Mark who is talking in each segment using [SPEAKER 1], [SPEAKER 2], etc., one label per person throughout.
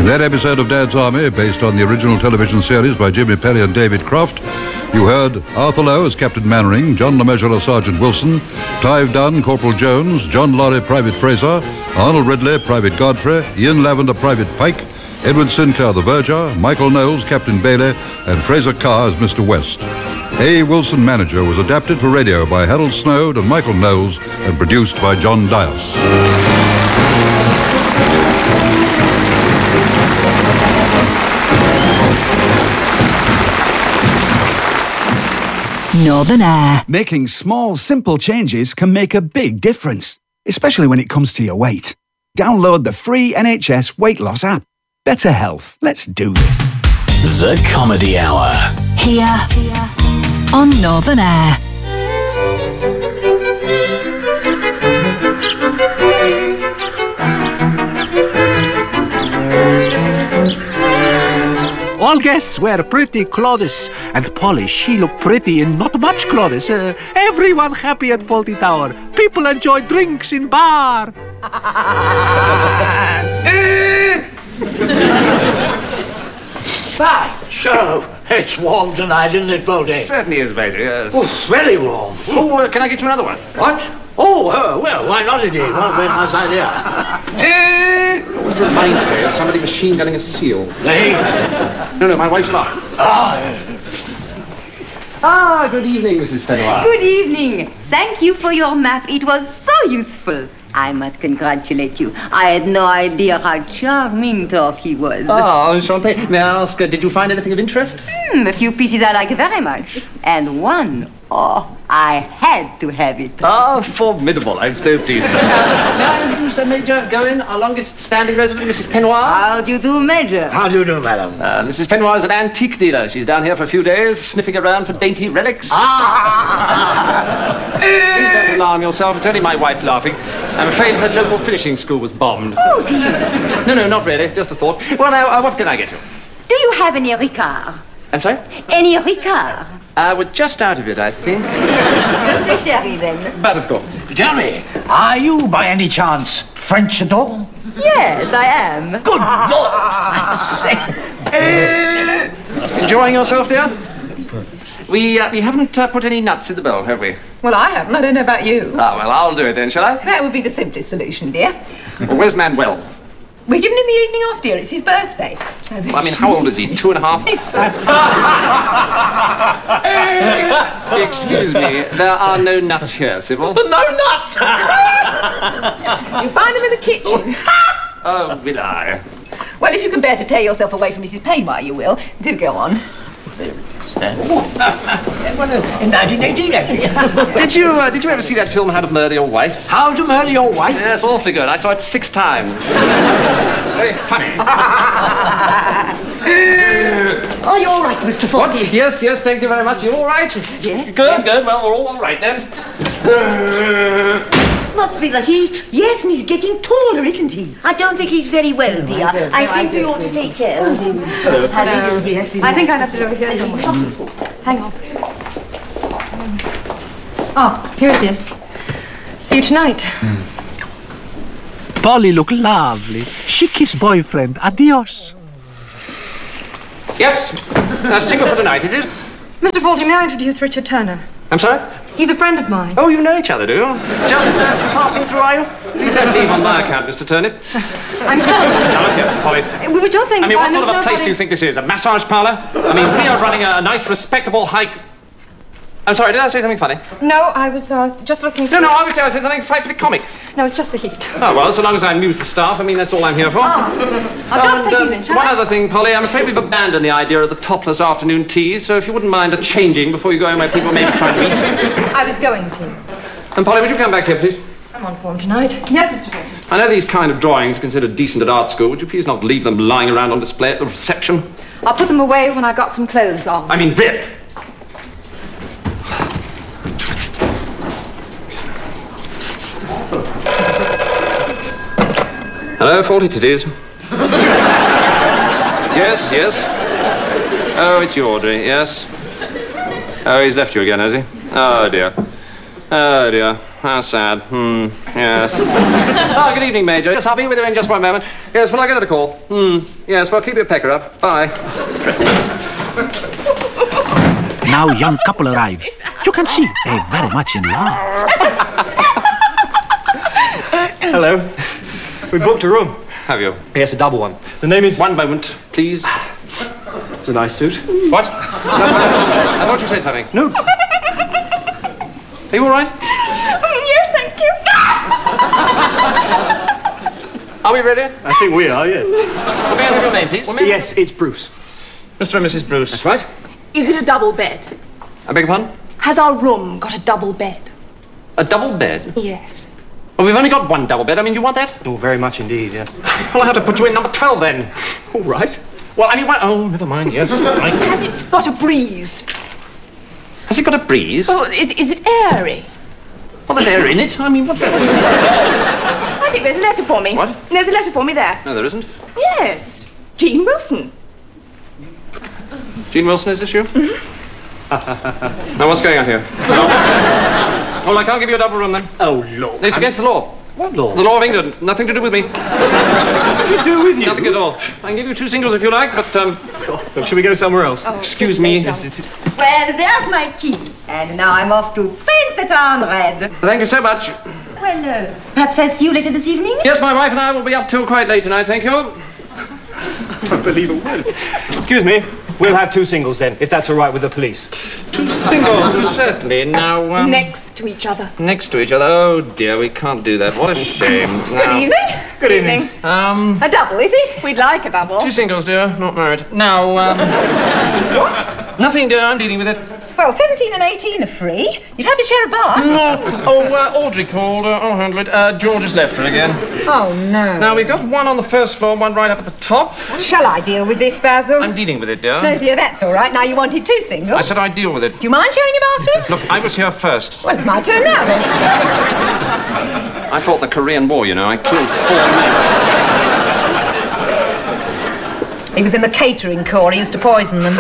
[SPEAKER 1] In that episode of Dad's Army, based on the original television series by Jimmy Perry and David Croft, you heard Arthur Lowe as Captain Mannering, John LeMessurier as Sergeant Wilson, Clive Dunn, Corporal Jones, John Laurie, Private Fraser, Arnold Ridley, Private Godfrey, Ian Lavender, Private Pike, Edward Sinclair, the Verger, Michael Knowles, Captain Bailey, and Fraser Carr as Mr. West. A. Wilson Manager was adapted for radio by Harold Snowd and Michael Knowles and produced by John Dias.
[SPEAKER 2] Northern Air.
[SPEAKER 3] Making small, simple changes can make a big difference, especially when it comes to your weight. Download the free NHS weight loss app. Better health. Let's do this.
[SPEAKER 4] The Comedy Hour.
[SPEAKER 2] Here on Northern Air.
[SPEAKER 5] All guests wear pretty clothes, and Polly, she look pretty in not much clothes. Everyone happy at Fawlty Tower. People enjoy drinks in bar.
[SPEAKER 6] By Jove, it's warm tonight, isn't it, Baldy?
[SPEAKER 7] Certainly is, Major, yes.
[SPEAKER 6] Oh, very warm.
[SPEAKER 7] Oh, can I get you another one?
[SPEAKER 6] What? Oh, well, why not indeed? What a very nice idea.
[SPEAKER 7] It reminds me of somebody machine gunning a seal.
[SPEAKER 6] Hey?
[SPEAKER 7] No, my wife's not. Good evening, Mrs. Fenwick.
[SPEAKER 8] Good evening. Thank you for your map. It was so useful. I must congratulate you. I had no idea how charming Torquay was.
[SPEAKER 7] Oh, enchanté. May I ask, did you find anything of interest?
[SPEAKER 8] A few pieces I like very much. And one, I had to have it.
[SPEAKER 7] Formidable. I'm so pleased. May I introduce Major Gowen, our longest standing resident, Mrs. Penoir?
[SPEAKER 8] How do you do, Major?
[SPEAKER 6] How do you do, madam?
[SPEAKER 7] Mrs. Penoir is an antique dealer. She's down here for a few days, sniffing around for dainty relics. Please don't alarm yourself. It's only my wife laughing. I'm afraid her local finishing school was bombed.
[SPEAKER 8] Oh, dear.
[SPEAKER 7] No, not really. Just a thought. Well, now, what can I get you?
[SPEAKER 8] Do you have any Ricard?
[SPEAKER 7] I'm sorry?
[SPEAKER 8] Any Ricard?
[SPEAKER 7] We're just out of it, I think.
[SPEAKER 8] Just a sherry, then.
[SPEAKER 7] But of course.
[SPEAKER 6] Tell me, are you by any chance French at all?
[SPEAKER 8] Yes, I am.
[SPEAKER 6] Good Lord!
[SPEAKER 7] Enjoying yourself, dear? We haven't put any nuts in the bowl, have we?
[SPEAKER 9] Well, I haven't. I don't know about you.
[SPEAKER 7] Well, I'll do it then, shall I?
[SPEAKER 9] That would be the simplest solution, dear.
[SPEAKER 7] Well, where's Manuel?
[SPEAKER 9] We're giving him the evening off, dear. It's his birthday. So
[SPEAKER 7] how old is he? 2.5? Excuse me, there are no nuts here, Sybil.
[SPEAKER 9] No nuts! You'll find them in the kitchen.
[SPEAKER 7] Oh, will I?
[SPEAKER 9] Well, if you can bear to tear yourself away from Mrs. Payne, you will. Do go on.
[SPEAKER 6] In 1918,
[SPEAKER 7] Did you ever see that film, How to Murder Your Wife?
[SPEAKER 6] How to Murder Your Wife?
[SPEAKER 7] Yes, awfully good. I saw it 6 times. Very funny.
[SPEAKER 8] Are you all right, Mr. Fawlty?
[SPEAKER 7] What? Yes, thank you very much. You all right?
[SPEAKER 8] Yes.
[SPEAKER 7] Good. Well, we're all right then.
[SPEAKER 8] Must be the heat. Yes, and he's getting taller, isn't he? I don't think he's very well, dear. I think we ought to take care of him.
[SPEAKER 9] Yes, I think I'll have to do it here somewhere. Hang on. Here it is. See you tonight.
[SPEAKER 5] Polly look lovely. She kiss boyfriend. Adios.
[SPEAKER 7] Yes. Single for tonight, is it?
[SPEAKER 9] Mr. Fawlty, may I introduce Richard Turner?
[SPEAKER 7] I'm sorry?
[SPEAKER 9] He's a friend of mine.
[SPEAKER 7] Oh, you know each other, do you? Just passing through, are you? Please don't leave on my account, Mr. Turnip.
[SPEAKER 9] I'm sorry.
[SPEAKER 7] Okay, Polly.
[SPEAKER 9] We were just saying...
[SPEAKER 7] what sort of a place do you think this is? A massage parlour? We are running a nice, respectable hike... I'm sorry, did I say something funny?
[SPEAKER 9] No, I was just looking...
[SPEAKER 7] No, obviously I said something frightfully comic.
[SPEAKER 9] No, it's just the heat.
[SPEAKER 7] Oh, well, so long as I amuse the staff, that's all I'm here for.
[SPEAKER 9] I'll just take these in, shall
[SPEAKER 7] One
[SPEAKER 9] I?
[SPEAKER 7] other thing, Polly, I'm afraid we've abandoned the idea of the topless afternoon teas, so if you wouldn't mind changing before you go in where people may be trying to eat.
[SPEAKER 9] I was going to.
[SPEAKER 7] And Polly, would you come back here, please?
[SPEAKER 9] I'm on form tonight. Yes, Mr. Fawlty.
[SPEAKER 7] I know these kind of drawings are considered decent at art school. Would you please not leave them lying around on display at the reception?
[SPEAKER 9] I'll put them away when I've got some clothes on.
[SPEAKER 7] Rip! Hello, Fawlty Titties. Yes. Oh, it's you, Audrey, yes. Oh, he's left you again, has he? Oh, dear. Oh, dear. How sad. Yes. Oh, good evening, Major. Yes, I'll be with you in just one moment. Yes, well, I'll get her to call. Yes, well, keep your pecker up. Bye.
[SPEAKER 5] Now young couple arrive. You can see they're very much in love.
[SPEAKER 10] Hello. We booked a room.
[SPEAKER 7] Have you?
[SPEAKER 10] Yes, a double one. The name is...
[SPEAKER 7] One moment, please.
[SPEAKER 10] It's a nice suit.
[SPEAKER 7] What? I thought you said something.
[SPEAKER 10] No.
[SPEAKER 7] Are you all right?
[SPEAKER 9] Yes, thank you.
[SPEAKER 7] Are we ready?
[SPEAKER 10] I think we are, yeah.
[SPEAKER 7] Well, may I have your name, please?
[SPEAKER 10] Yes, it's Bruce.
[SPEAKER 7] Mr. and Mrs. Bruce.
[SPEAKER 10] That's right.
[SPEAKER 9] Is it a double bed?
[SPEAKER 7] I beg your pardon?
[SPEAKER 9] Has our room got a double bed?
[SPEAKER 7] A double bed?
[SPEAKER 9] Yes.
[SPEAKER 7] Well, we've only got one double bed. I mean, you want that?
[SPEAKER 10] Oh, very much indeed, yeah.
[SPEAKER 7] Well, I'll have to put you in number 12 then.
[SPEAKER 10] All right.
[SPEAKER 7] Well, I mean, oh, never mind, yes. Right.
[SPEAKER 9] Has it got a breeze?
[SPEAKER 7] Has it got a breeze?
[SPEAKER 9] Oh, is it airy?
[SPEAKER 7] Well, there's air in it. I mean, what?
[SPEAKER 9] I think there's a letter for me.
[SPEAKER 7] What?
[SPEAKER 9] There's a letter for me there.
[SPEAKER 7] No, there isn't.
[SPEAKER 9] Yes. Jean Wilson.
[SPEAKER 7] Jean Wilson, is this you?
[SPEAKER 9] Mm-hmm.
[SPEAKER 7] Now, what's going on here? Well, I can't give you a double room, then.
[SPEAKER 10] Oh, Lord.
[SPEAKER 7] It's against the law.
[SPEAKER 10] What law?
[SPEAKER 7] The law of England. Nothing to do with me.
[SPEAKER 10] Nothing to do with you?
[SPEAKER 7] Nothing at all. I can give you 2 singles if you like, but,
[SPEAKER 10] Look, shall we go somewhere else?
[SPEAKER 9] Oh,
[SPEAKER 7] excuse me.
[SPEAKER 8] Well, there's my key. And now I'm off to paint the town red.
[SPEAKER 7] Thank you so much.
[SPEAKER 8] Well, perhaps I'll see you later this evening?
[SPEAKER 7] Yes, my wife and I will be up till quite late tonight, thank you.
[SPEAKER 10] Don't believe a word. Excuse me. We'll have 2 singles then, if that's all right with the police.
[SPEAKER 7] 2 singles, certainly. Now,
[SPEAKER 9] Next to each other.
[SPEAKER 7] next to each other. Oh, dear, we can't do that. What a shame.
[SPEAKER 9] Good evening.
[SPEAKER 10] Good evening.
[SPEAKER 9] A double, is it? We'd like a double.
[SPEAKER 7] 2 singles, dear. Not married. Now,
[SPEAKER 9] What?
[SPEAKER 7] Nothing, dear. I'm dealing with it.
[SPEAKER 8] Well, 17 and 18 are free. You'd have to share a bar.
[SPEAKER 7] No. Oh, Audrey called. I'll handle it. George has left her again.
[SPEAKER 8] Oh, no.
[SPEAKER 7] Now, we've got one on the first floor, one right up at the top.
[SPEAKER 8] Shall I deal with this, Basil?
[SPEAKER 7] I'm dealing with it, dear.
[SPEAKER 8] No, dear, that's all right. Now you wanted 2 singles.
[SPEAKER 7] I said I'd deal with it.
[SPEAKER 8] Do you mind sharing a bathroom?
[SPEAKER 7] Look, I was here first.
[SPEAKER 8] Well, it's my turn now, then.
[SPEAKER 7] I fought the Korean War, you know. I killed 4 men.
[SPEAKER 8] He was in the catering corps. He used to poison them.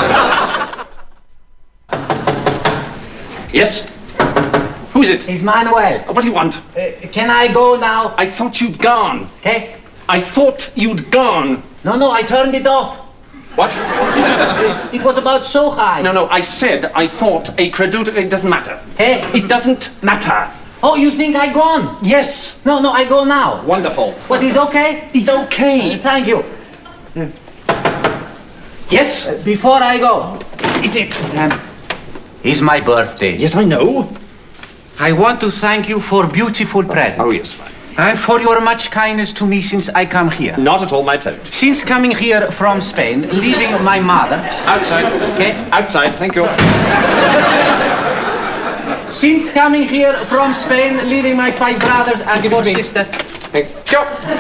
[SPEAKER 7] Yes? Who is it?
[SPEAKER 11] It's Manuel.
[SPEAKER 7] What do you want?
[SPEAKER 11] Can I go now?
[SPEAKER 7] I thought you'd gone.
[SPEAKER 11] Okay?
[SPEAKER 7] I thought you'd gone.
[SPEAKER 11] No, I turned it off.
[SPEAKER 7] What?
[SPEAKER 11] It was about Sohai.
[SPEAKER 7] No, I said I thought a creduta... It doesn't matter.
[SPEAKER 11] Hey?
[SPEAKER 7] It doesn't matter.
[SPEAKER 11] Oh, you think I gone?
[SPEAKER 7] Yes.
[SPEAKER 11] No, I go now.
[SPEAKER 7] Wonderful.
[SPEAKER 11] What, is okay?
[SPEAKER 7] It's okay.
[SPEAKER 11] Thank you.
[SPEAKER 7] Yes?
[SPEAKER 11] Before I go.
[SPEAKER 7] Is it?
[SPEAKER 11] It's my birthday.
[SPEAKER 7] Yes, I know.
[SPEAKER 11] I want to thank you for beautiful presents.
[SPEAKER 7] Oh, yes, fine.
[SPEAKER 11] And for your much kindness to me since I come here.
[SPEAKER 7] Not at all my pleasure.
[SPEAKER 11] Since coming here from Spain, leaving my mother.
[SPEAKER 7] Outside.
[SPEAKER 11] Okay?
[SPEAKER 7] Outside, thank you.
[SPEAKER 11] Since coming here from Spain, leaving my 5 brothers and 4 sisters.
[SPEAKER 7] Thank you.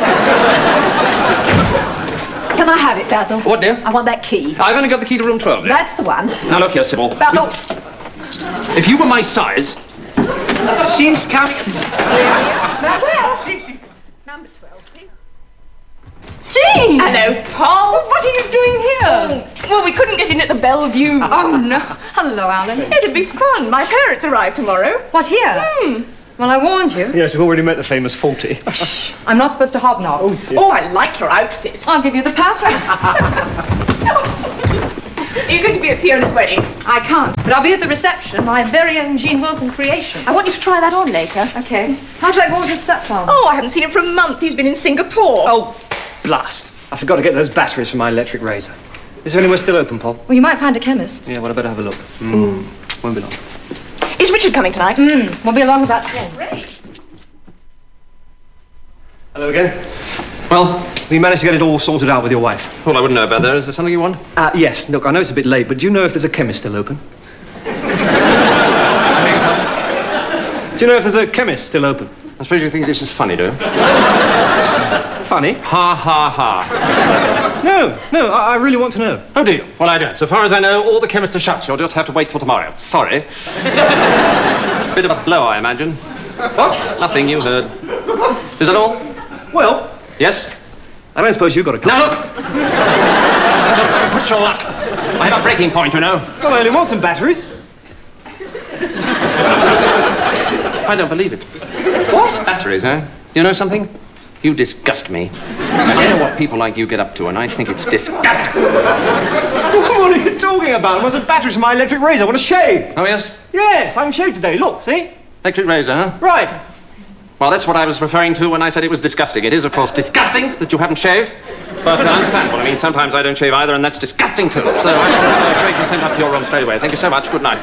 [SPEAKER 9] Can I have it, Basil?
[SPEAKER 7] What, dear?
[SPEAKER 9] I want that key.
[SPEAKER 7] I've only got the key to room 12, dear.
[SPEAKER 9] That's the one.
[SPEAKER 7] Now, look here, Sybil.
[SPEAKER 9] Basil!
[SPEAKER 7] If you were my size...
[SPEAKER 11] Since coming...
[SPEAKER 9] Well, number 12, please. Jean! Hello, Paul. What are you doing here? Well, we couldn't get in at the Bellevue.
[SPEAKER 12] Oh, no. Hello, Alan.
[SPEAKER 9] It'll be fun. My parents arrive tomorrow.
[SPEAKER 12] What, here? Well, I warned you.
[SPEAKER 10] Yes, we've already met the famous Faulty.
[SPEAKER 12] I'm not supposed to hobnob.
[SPEAKER 10] Oh, dear.
[SPEAKER 9] Oh, I like your outfit.
[SPEAKER 12] I'll give you the pattern.
[SPEAKER 9] Are you going to be at Fiona's wedding?
[SPEAKER 12] I can't, but I'll be at the reception, my very own Jean Wilson creation.
[SPEAKER 9] I want you to try that on later.
[SPEAKER 12] Okay. How's that gorgeous stepfather?
[SPEAKER 9] Oh, I haven't seen him for a month. He's been in Singapore.
[SPEAKER 10] Oh, blast. I forgot to get those batteries for my electric razor. Is there anywhere still open, Paul?
[SPEAKER 12] Well, you might find a chemist.
[SPEAKER 10] Yeah, well, I better have a look. Won't be long.
[SPEAKER 9] Is Richard coming tonight?
[SPEAKER 12] We'll be along about 10.
[SPEAKER 9] Great.
[SPEAKER 10] Hello again.
[SPEAKER 7] Well,
[SPEAKER 10] We managed to get it all sorted out with your wife.
[SPEAKER 7] well, I wouldn't know about that. Is there something you want?
[SPEAKER 10] Yes. Look, I know it's a bit late, but do you know if there's a chemist still open? Do you know if there's a chemist still open?
[SPEAKER 7] I suppose you think this is funny, do you?
[SPEAKER 10] Funny?
[SPEAKER 7] Ha, ha, ha.
[SPEAKER 10] No, I really want to know.
[SPEAKER 7] Oh, do you? Well, I don't. So far as I know, all the chemists are shut. You'll just have to wait till tomorrow. Sorry. Bit of a blow, I imagine. What? Nothing, you heard. Is that all?
[SPEAKER 10] Well,
[SPEAKER 7] Yes?
[SPEAKER 10] I don't suppose you've got a clue.
[SPEAKER 7] Now, look! Just don't push your luck. I have a breaking point, you know.
[SPEAKER 10] Well, I only want some batteries.
[SPEAKER 7] I don't believe it. What? Batteries, eh? You know something? You disgust me. I know what people like you get up to, and I think it's disgusting.
[SPEAKER 10] What are you talking about? What's the batteries in my electric razor? I want to shave.
[SPEAKER 7] Oh, yes?
[SPEAKER 10] Yes, I can shave today. Look, see?
[SPEAKER 7] Electric razor, huh?
[SPEAKER 10] Right.
[SPEAKER 7] Well, that's what I was referring to when I said it was disgusting. It is, of course, disgusting that you haven't shaved. But understandable. I mean, sometimes I don't shave either, and that's disgusting too. So I shall have a razor sent up to your room straight away. Thank you so much. Good night.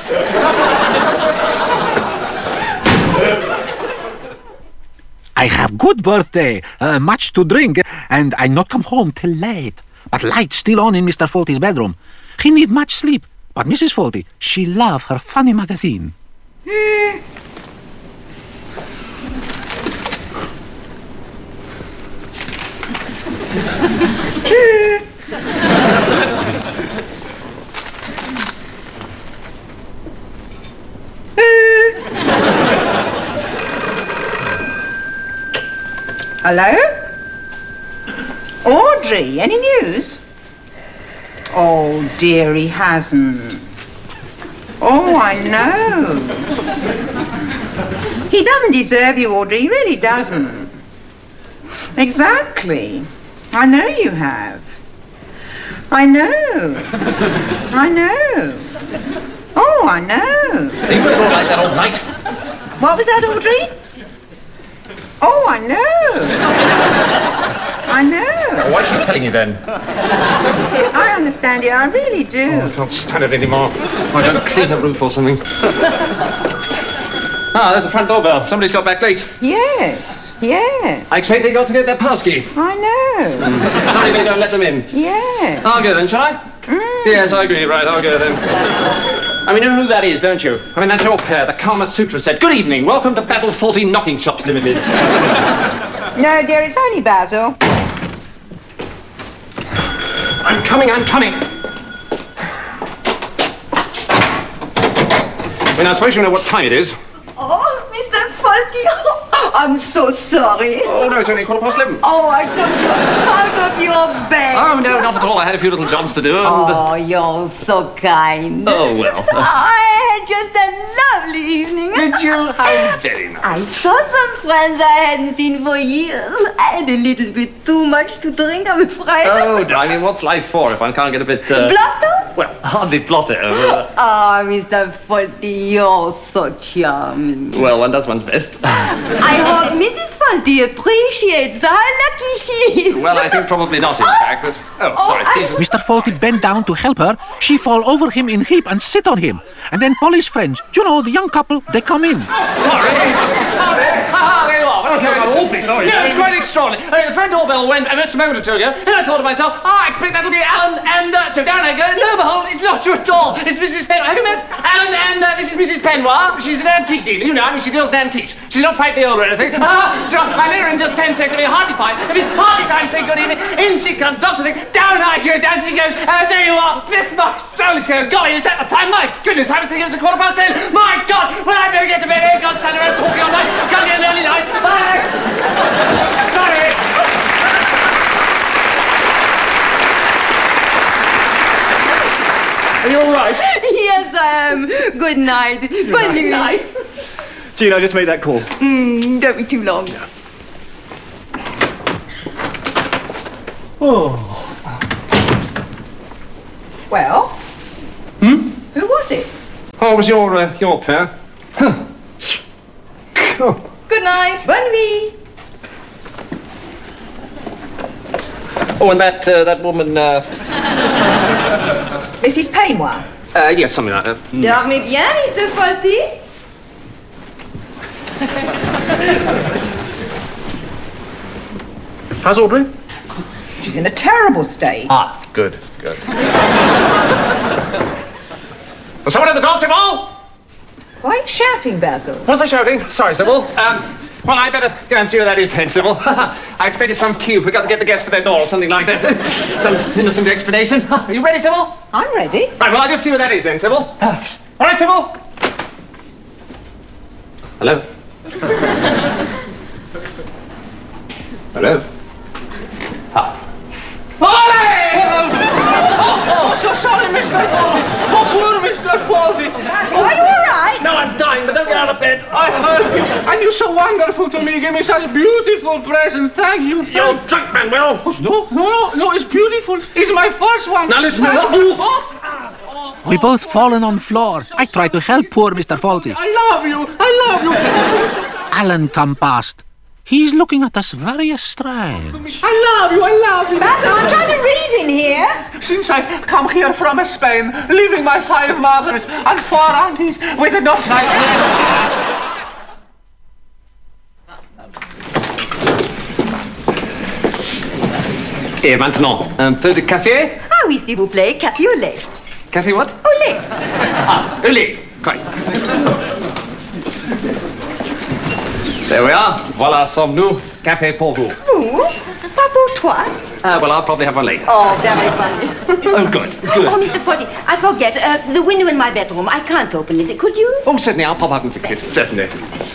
[SPEAKER 5] I have good birthday, much to drink, and I not come home till late. But light still on in Mr. Folty's bedroom. He need much sleep, but Mrs. Folty, she love her funny magazine.
[SPEAKER 13] Hello? Audrey, any news? Oh dear, he hasn't. Oh, I know. He doesn't deserve you, Audrey, he really doesn't. Exactly. I know you have. I know. I know. Oh, I know.
[SPEAKER 7] You were all like that all night.
[SPEAKER 13] What was that, Audrey? Oh, I know. I know.
[SPEAKER 7] Why is she telling you then?
[SPEAKER 13] I understand it, I really do.
[SPEAKER 7] Oh, I can't stand it anymore. I don't clean the roof or something. Ah, there's the front doorbell. Somebody's got back late.
[SPEAKER 13] Yes, yes.
[SPEAKER 7] I expect they got to get their passkey.
[SPEAKER 13] I know.
[SPEAKER 7] Sorry they don't let them in.
[SPEAKER 13] Yes.
[SPEAKER 7] I'll go then, shall I? Yes, I agree. Right, I'll go then. I mean, you know who that is, don't you? I mean, that's your pair, the Kama Sutra set. Good evening. Welcome to Basil 14 Knocking Shops Limited.
[SPEAKER 13] No, dear, it's only Basil.
[SPEAKER 7] I'm coming. I mean, I suppose you know what time it is.
[SPEAKER 8] Oh, Mr. Folty, I'm so sorry.
[SPEAKER 7] Oh, no, it's only 11:15.
[SPEAKER 8] Oh, I got you out of your bed.
[SPEAKER 7] Oh, no, not at all. I had a few little jobs to do and...
[SPEAKER 8] Oh, you're so kind.
[SPEAKER 7] Oh, well.
[SPEAKER 8] I had just a lovely evening.
[SPEAKER 7] Did you? How very nice.
[SPEAKER 8] I saw some friends I hadn't seen for years. I had a little bit too much to drink, I'm afraid.
[SPEAKER 7] Oh, I mean, what's life for if one can't get a bit...
[SPEAKER 8] Blotto?
[SPEAKER 7] Well, hardly blotto.
[SPEAKER 8] Oh, Mr. Folty, you're so charming.
[SPEAKER 7] Well, one does one's best.
[SPEAKER 8] I hope Mrs. Folty appreciates how lucky she is.
[SPEAKER 7] Well, I think probably not, in fact, but... Oh, sorry.
[SPEAKER 5] Mr. Folty bent down to help her. She fall over him in heap and sit on him. And then Polly's friends, you know, the young couple, they come in.
[SPEAKER 7] Sorry. Ah, there you are. Okay, I'm awfully sorry. No, it's quite extraordinary. I mean, the front doorbell went just a moment or two ago, and I thought to myself, I expect that'll be Alan, and so down I go, and lo and behold, it's not you at all. It's Mrs. Penwar. Have you met Alan, and this is Mrs. Penwar. She's an antique dealer, you know, I mean, she deals in antiques. She's not frightfully old or anything. So I let her in just 10 seconds, I mean, hardly time to say good evening. In she comes, drops the thing, down I go, down she goes, and there you are. Bless my soul, it's going, golly, is that the time? My goodness, I was thinking it was 10:15. My God, well, I better get to bed. I can't stand around talking all night. Can't get an early night. Sorry. Are you all right?
[SPEAKER 8] Yes, I am. Good night. Good night.
[SPEAKER 10] Jean, I just made that call.
[SPEAKER 8] Don't be too long.
[SPEAKER 10] Oh.
[SPEAKER 13] Well? Who was it?
[SPEAKER 7] Oh, it was your pair. Oh.
[SPEAKER 12] Good night.
[SPEAKER 13] Bonne nuit.
[SPEAKER 7] Oh, and that woman,
[SPEAKER 13] Mrs. Penwar.
[SPEAKER 7] yes, something like that.
[SPEAKER 8] Dormez bien, Mr. Folty.
[SPEAKER 7] How's Audrey?
[SPEAKER 13] She's in a terrible state.
[SPEAKER 7] Ah, good. Someone at the door, Sybil?
[SPEAKER 13] Why are you shouting, Basil?
[SPEAKER 7] Was I shouting? Sorry, Sybil. Well, I better go and see who that is then, Sybil. I expected some cue. We got to get the guests for their door or something like that. Some innocent explanation. Are you ready, Sybil?
[SPEAKER 13] I'm ready.
[SPEAKER 7] Right, well, I'll just see who that is then, Sybil. All right, Sybil. Hello? Hello?
[SPEAKER 11] Oh, so sorry, Mr. Folty. Oh, poor Mr. Folty.
[SPEAKER 13] Basil, are you all right?
[SPEAKER 7] No, I'm dying, but don't get out of bed.
[SPEAKER 14] I heard you, and you're so wonderful to me. You gave me such beautiful present. Thank you.
[SPEAKER 7] You're drunk, Manuel.
[SPEAKER 14] No, it's beautiful. It's my first one.
[SPEAKER 7] Now listen.
[SPEAKER 5] We both fallen on floor. I tried to help poor Mr. Faulty.
[SPEAKER 14] I love you.
[SPEAKER 5] Alan come past. He's looking at us very strange.
[SPEAKER 14] I love you.
[SPEAKER 13] Basil, I'm trying to read in here.
[SPEAKER 14] Since I come here from Spain, leaving my 5 mothers and 4 aunties with enough night.
[SPEAKER 7] Et maintenant, un peu de café?
[SPEAKER 8] Ah oui, s'il vous plaît, café au lait.
[SPEAKER 7] Café what?
[SPEAKER 8] Au lait.
[SPEAKER 7] Ah, au lait. Right. There we are. Voilà, sommes-nous. Café pour vous.
[SPEAKER 8] Vous? Pas pour toi?
[SPEAKER 7] Well, I'll probably have one later.
[SPEAKER 8] Oh, very funny.
[SPEAKER 7] Oh, good.
[SPEAKER 8] Oh, Mr. Forty, I forget. The window in my bedroom, I can't open it. Could you?
[SPEAKER 7] Oh, certainly. I'll pop out and fix it. Certainly.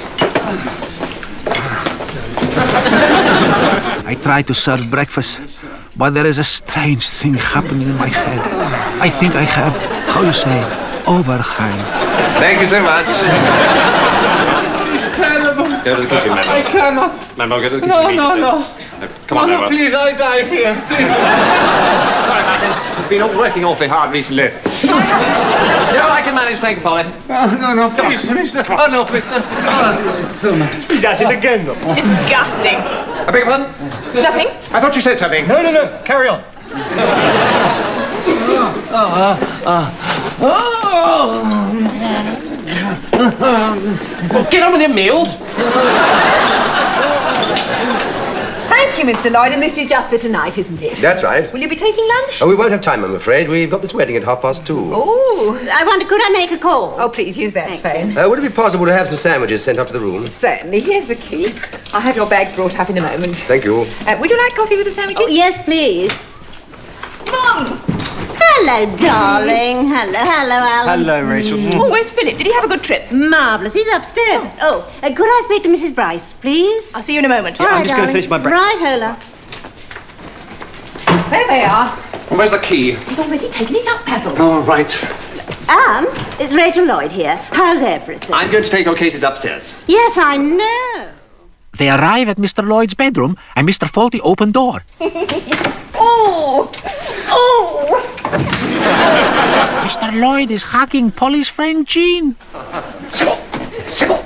[SPEAKER 5] I try to serve breakfast, but there is a strange thing happening in my head. I think I have, how you say, overhang.
[SPEAKER 7] Thank you so much.
[SPEAKER 14] It's terrible.
[SPEAKER 7] Go to the kitchen, Manuel.
[SPEAKER 14] I cannot.
[SPEAKER 7] Manuel, go to the kitchen.
[SPEAKER 14] No.
[SPEAKER 7] Come on, Manuel.
[SPEAKER 14] Please, I die here. Please.
[SPEAKER 7] Sorry about this. It's been working awfully hard recently. I can manage. Thank you, Polly.
[SPEAKER 14] No, please, mister. Oh, no, mister. He's at it again, though.
[SPEAKER 9] It's disgusting.
[SPEAKER 7] I beg your pardon?
[SPEAKER 9] Nothing.
[SPEAKER 7] I thought you said something.
[SPEAKER 10] No. Carry on.
[SPEAKER 7] Get on with your meals.
[SPEAKER 13] Thank you, Mr. Lloyd, and this is just for tonight, isn't it?
[SPEAKER 15] That's right.
[SPEAKER 13] Will you be taking lunch?
[SPEAKER 15] Oh, we won't have time, I'm afraid. We've got this wedding at 2:30.
[SPEAKER 13] Oh, I wonder, could I make a call? Oh, please, use that phone.
[SPEAKER 15] Would it be possible to have some sandwiches sent up to the room?
[SPEAKER 13] Certainly. Here's the key. I'll have your bags brought up in a moment.
[SPEAKER 15] Thank you.
[SPEAKER 13] Would you like coffee with the sandwiches?
[SPEAKER 16] Oh, yes, please.
[SPEAKER 13] Mum!
[SPEAKER 16] Hello, darling. Hello, Alan.
[SPEAKER 10] Hello, Rachel.
[SPEAKER 9] Oh, where's Philip? Did he have a good trip?
[SPEAKER 16] Marvellous. He's upstairs. Could I speak to Mrs. Bryce, please?
[SPEAKER 9] I'll see you in a moment.
[SPEAKER 16] All right,
[SPEAKER 10] I'm just going to finish my breakfast.
[SPEAKER 16] Right, Hola.
[SPEAKER 13] There they are.
[SPEAKER 7] Where's the key?
[SPEAKER 13] He's already taken it up, Basil.
[SPEAKER 7] Oh, right.
[SPEAKER 16] Anne, it's Rachel Lloyd here. How's everything?
[SPEAKER 7] I'm going to take your cases upstairs.
[SPEAKER 16] Yes, I know.
[SPEAKER 5] They arrive at Mr. Lloyd's bedroom, and Mr. Faulty open door.
[SPEAKER 9] Oh!
[SPEAKER 5] Mr. Lloyd is hugging Polly's friend Jean.
[SPEAKER 7] Sybil!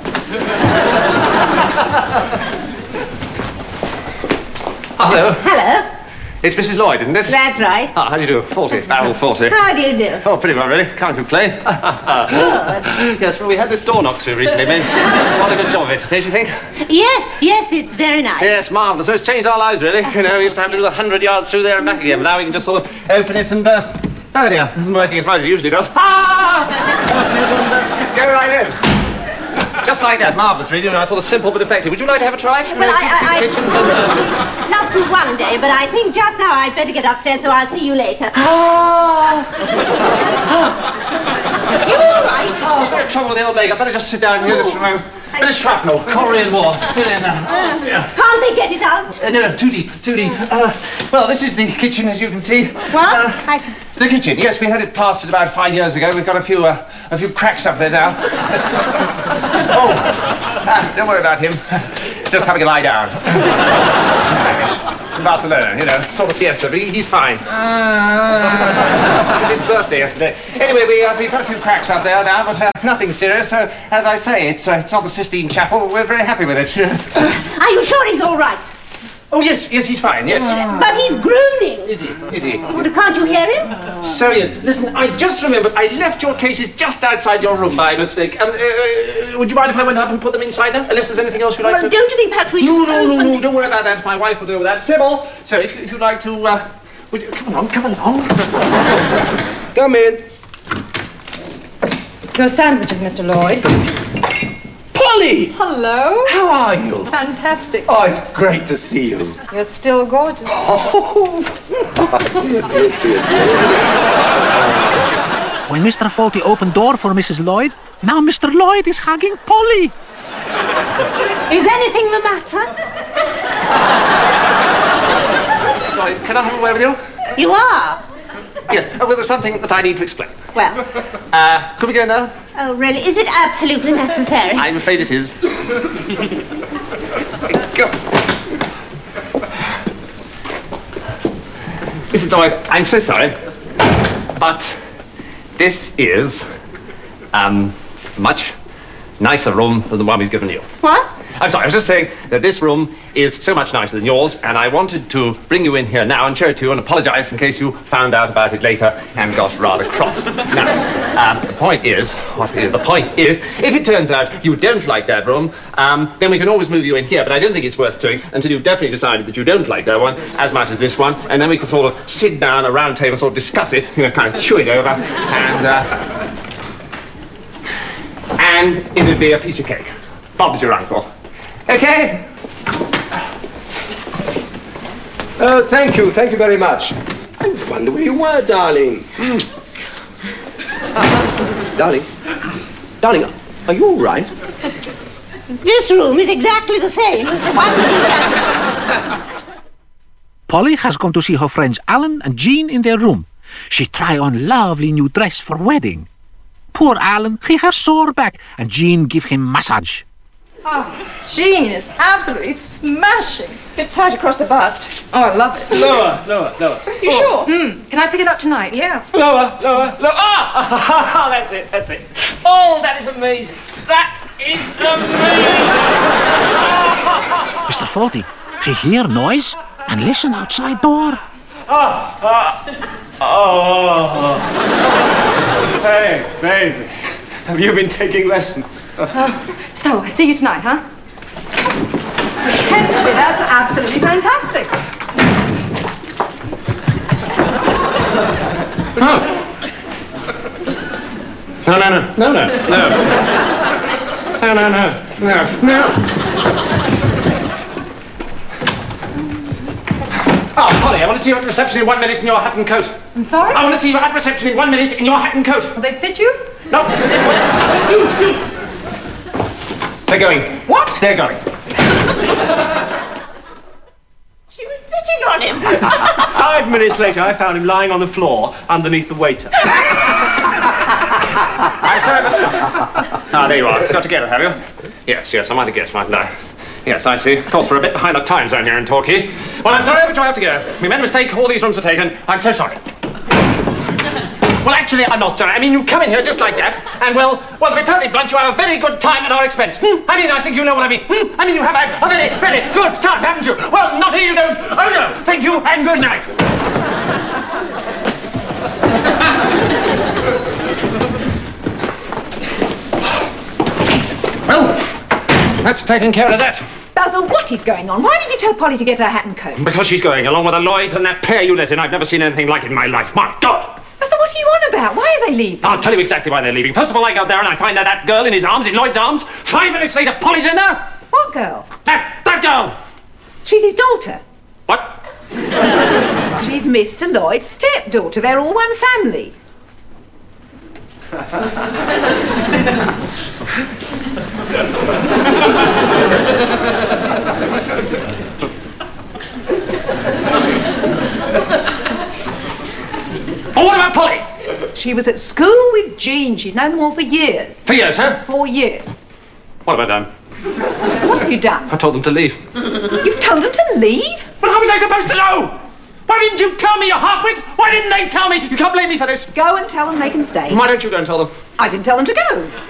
[SPEAKER 7] Hello.
[SPEAKER 16] Hello.
[SPEAKER 7] It's Mrs. Lloyd, isn't it?
[SPEAKER 16] That's right.
[SPEAKER 7] Ah, how do you do? 40. Barrel 40.
[SPEAKER 16] How do you do?
[SPEAKER 7] Oh, pretty well, really. Can't complain. Yes, well, we had this door knocked through recently, made quite a good job of it, don't you think?
[SPEAKER 16] Yes, it's very nice.
[SPEAKER 7] Yes, marvellous. So it's changed our lives, really. You know, we used to have to do 100 yards through there and back again, but now we can just sort of open it and, oh dear, it isn't working as much as it usually does. Ah! Go right in. Just like that, marvellous, really. You know, sort of simple but effective. Would you like to have a try?
[SPEAKER 16] Well,
[SPEAKER 7] see the kitchens and...
[SPEAKER 16] love to one day, but I think just now I'd better get upstairs, so I'll see you later. You all right?
[SPEAKER 7] Oh, bit of trouble with the old leg. I better just sit down here just for a moment. Bit of shrapnel, Korean War, still in there. Oh, dear.
[SPEAKER 16] Can't they get it out?
[SPEAKER 7] No, too deep. Well, this is the kitchen, as you can see.
[SPEAKER 16] What?
[SPEAKER 7] The kitchen, yes, we had it plastered about 5 years ago. We've got a few cracks up there now. Don't worry about him. He's just having a lie down. Spanish. From Barcelona, you know, sort of siesta, but he's fine. It was his birthday yesterday. Anyway, we've got a few cracks up there now, but nothing serious. So, as I say, it's on the Sistine Chapel. We're very happy with it.
[SPEAKER 16] Are you sure he's all right?
[SPEAKER 7] Oh, yes, he's fine, yes.
[SPEAKER 16] But he's groaning.
[SPEAKER 7] Is he?
[SPEAKER 16] Well, can't you hear him?
[SPEAKER 7] So, yes. Listen, I just remembered I left your cases just outside your room by mistake. Would you mind if I went up and put them inside now? Unless there's anything else you'd like to...
[SPEAKER 16] Don't you think perhaps we should...
[SPEAKER 7] No, don't worry about that. My wife will deal with that. Sybil! So, if you'd like to, would you... Come along.
[SPEAKER 15] Come in.
[SPEAKER 17] Your sandwiches, Mr. Lloyd.
[SPEAKER 15] Polly!
[SPEAKER 17] Hello.
[SPEAKER 15] How are you?
[SPEAKER 17] Fantastic.
[SPEAKER 15] Oh, it's great to see you.
[SPEAKER 17] You're still gorgeous.
[SPEAKER 5] When Mr. Faulty opened door for Mrs. Lloyd, now Mr. Lloyd is hugging Polly.
[SPEAKER 16] Is anything the matter?
[SPEAKER 7] Mrs. Lloyd, can I have a word with you?
[SPEAKER 16] You are?
[SPEAKER 7] Yes, well, there's something that I need to explain.
[SPEAKER 16] Well,
[SPEAKER 7] Could we go now?
[SPEAKER 16] oh, really? Is it absolutely necessary?
[SPEAKER 7] I'm afraid it is. Go. Mrs. Lloyd, I'm so sorry, but this is much nicer room than the one we've given you.
[SPEAKER 16] What?
[SPEAKER 7] I'm sorry, I was just saying that this room is so much nicer than yours, and I wanted to bring you in here now and show it to you and apologise in case you found out about it later and got rather cross. Now, the point is, if it turns out you don't like that room, then we can always move you in here, but I don't think it's worth doing until you've definitely decided that you don't like that one as much as this one, and then we can sort of sit down at a round table and sort of discuss it, kind of chew it over, and it would be a piece of cake. Bob's your uncle. Okay?
[SPEAKER 15] Oh, thank you very much. I wonder where you were, darling. Darling, are you all right?
[SPEAKER 16] This room is exactly the same as the one that
[SPEAKER 5] Polly has gone to see her friends Alan and Jean in their room. She try on lovely new dress for wedding. Poor Alan, he has sore back, and Jean give him massage.
[SPEAKER 17] Oh, Jean is absolutely smashing. Bit tight across the bust. Oh, I love it.
[SPEAKER 10] Lower.
[SPEAKER 17] You sure? Can I pick it up tonight? Yeah.
[SPEAKER 10] Lower. Ah! That's it. Oh, that is amazing. That is amazing.
[SPEAKER 5] Mr. Faulty, he hear noise and listen outside door.
[SPEAKER 10] Hey, baby. Have you been taking lessons?
[SPEAKER 17] So, I see you tonight, huh? Potentially, that's absolutely fantastic.
[SPEAKER 7] No. Oh, Polly, I want to see you at reception in 1 minute in your hat and coat.
[SPEAKER 17] I'm sorry?
[SPEAKER 7] I want to see you at reception in 1 minute in your hat and coat.
[SPEAKER 17] Will they fit you?
[SPEAKER 7] No. They're going.
[SPEAKER 17] What?
[SPEAKER 7] They're going.
[SPEAKER 16] She was sitting on him.
[SPEAKER 10] 5 minutes later, I found him lying on the floor underneath the waiter.
[SPEAKER 7] I'm sorry, but... Ah, there you are. Got together, have you? Yes, I might have guessed, mightn't I? Yes, I see. Of course, we're a bit behind the time zone here in Torquay. Well, I'm sorry, but you have to go. We made a mistake. All these rooms are taken. I'm so sorry. Well, actually, I'm not sorry. I mean, you come in here just like that, and well, to be perfectly blunt, you have a very good time at our expense. I mean, I think you know what I mean. I mean, you have had a very, very good time, haven't you? Well, not here you don't. Oh, no. Thank you, and good night. Well, that's taken care of that.
[SPEAKER 17] Basil, what is going on? Why did you tell Polly to get her hat and coat?
[SPEAKER 7] Because she's going, along with the Lloyds and that pair you let in. I've never seen anything like it in my life. My God!
[SPEAKER 17] So what are you on about? Why are they leaving?
[SPEAKER 7] I'll tell you exactly why they're leaving. First of all, I go there and I find that girl in his arms, in Lloyd's arms. 5 minutes later, Polly's in there.
[SPEAKER 17] What girl?
[SPEAKER 7] That girl.
[SPEAKER 17] She's his daughter.
[SPEAKER 7] What?
[SPEAKER 17] She's Mr. Lloyd's stepdaughter. They're all one family.
[SPEAKER 7] Oh, what about Polly?
[SPEAKER 17] She was at school with Jean. She's known them all for years.
[SPEAKER 7] For years, huh?
[SPEAKER 17] 4 years.
[SPEAKER 7] What have I done?
[SPEAKER 17] What have you done?
[SPEAKER 7] I told them to leave.
[SPEAKER 17] You've told them to leave?
[SPEAKER 7] Well, how was I supposed to know? Why didn't you tell me, you half-wit? Why didn't they tell me? You can't blame me for this.
[SPEAKER 17] Go and tell them they can stay.
[SPEAKER 7] Why don't you go and tell them?
[SPEAKER 17] I didn't tell them to go.